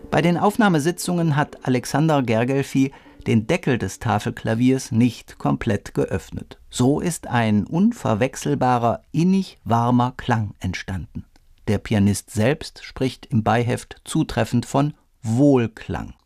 Bei den Aufnahmesitzungen hat Alexander Gergelfi den Deckel des Tafelklaviers nicht komplett geöffnet. So ist ein unverwechselbarer, innig warmer Klang entstanden. Der Pianist selbst spricht im Beiheft zutreffend von Wohlklang.